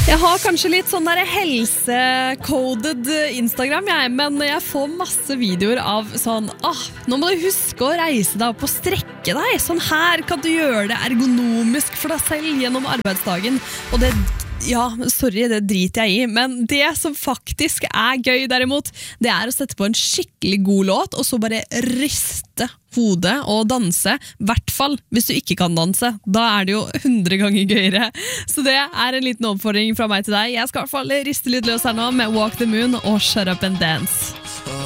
Jeg har kanskje litt sånn der helse-coded Instagram, men jeg får masse videoer av sånn, nå må du huske å reise deg opp og strekke deg. Sånn her kan du gjøre det ergonomisk for deg selv gjennom arbeidsdagen. Og det, det driter jeg i, men det som faktisk er gøy derimot, det er å sette på en skikkelig god låt, og så bare riste hodet og danse, i hvert fall hvis du ikke kan danse. Da er det jo 100 ganger gøyere. Så det er en liten oppfordring fra meg til deg. Jeg skal i hvert fall riste litt løs her nå med Walk the Moon og Shut Up and Dance.